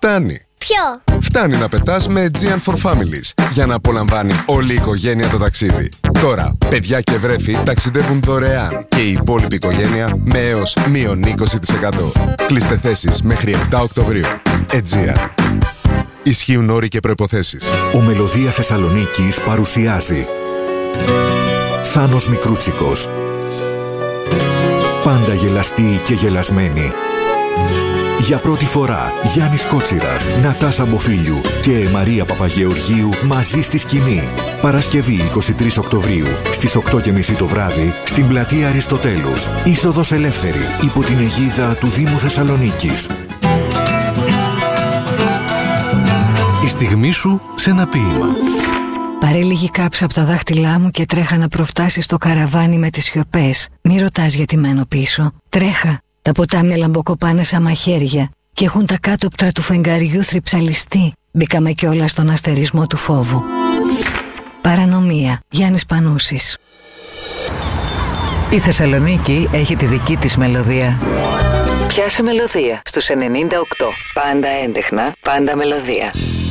Φτάνει. Ποιο? Φτάνει να πετάς με Aegean for Families για να απολαμβάνει όλη η οικογένεια το ταξίδι. Τώρα, παιδιά και βρέφη ταξιδεύουν δωρεάν και η υπόλοιπη οικογένεια με έως μείον 20%. Κλείστε θέσεις μέχρι 7 Οκτωβρίου. Aegean. Ισχύουν όροι και προϋποθέσεις. Ο Μελωδία Θεσσαλονίκης παρουσιάζει Θάνος Μικρούτσικος. Πάντα γελαστοί και γελασμένοι. Για πρώτη φορά, Γιάννης Κότσιρας, Νατάσα Μποφίλιου και Μαρία Παπαγεωργίου μαζί στη σκηνή. Παρασκευή 23 Οκτωβρίου, στις 8:30 το βράδυ, στην πλατεία Αριστοτέλους. Είσοδος ελεύθερη, υπό την αιγίδα του Δήμου Θεσσαλονίκης. Η στιγμή σου σε ένα ποίημα. Πάρε λίγη κάψα από τα δάχτυλά μου και τρέχα να προφτάσεις στο καραβάνι με τις σιωπές. Μη ρωτάς γιατί μένω πίσω. Τρέχα. Τα ποτάμια λαμποκοπάνε σαν μαχαίρια και έχουν τα κάτωπτρα του φεγγαριού θρυψαλιστεί. Μπήκαμε κιόλας στον αστερισμό του φόβου. Παρανομία. Γιάννης Πανούσης. Η Θεσσαλονίκη έχει τη δική της μελωδία. Πιάσε μελωδία στους 98. Πάντα έντεχνα, πάντα μελωδία.